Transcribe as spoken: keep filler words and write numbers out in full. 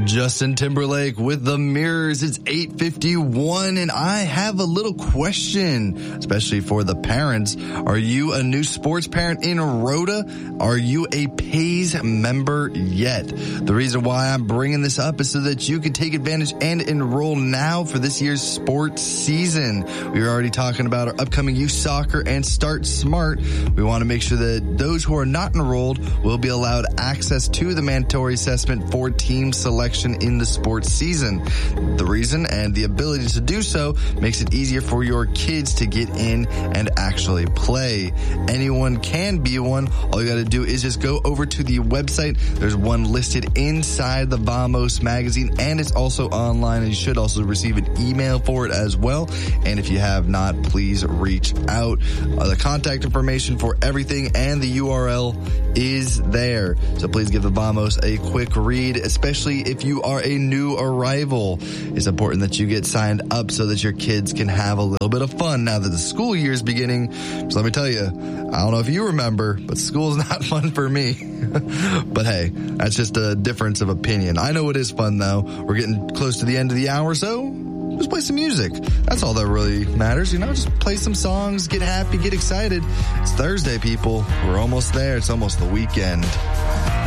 Justin Timberlake with The Mirrors. It's eight fifty-one, and I have a little question, especially for the parents. Are you a new sports parent in Rhoda? Are you a Pays member yet? The reason why I'm bringing this up is so that you can take advantage and enroll now for this year's sports season. We were already talking about our upcoming youth soccer and Start Smart. We want to make sure that those who are not enrolled will be allowed access to the mandatory assessment for team selection in the sports season. The reason and the ability to do so makes it easier for your kids to get in and actually play. Anyone can be one. All you got to do is just go over to the website. There's one listed inside the Vamos magazine, and it's also online, and you should also receive an email for it as well. And if you have not, please reach out. Uh, the contact information for everything and the U R L is there. So please give the Vamos a quick read, especially if you are a new arrival. It's important that you get signed up so that your kids can have a little bit of fun now that the school year is beginning. So let me tell you, I don't know if you remember, but school is not fun for me. But hey, that's just a difference of opinion. I know it is fun though. We're getting close to the end of the hour, so just play some music. That's all that really matters. You know, just play some songs, get happy, get excited. It's Thursday, people. We're almost there. It's almost the weekend.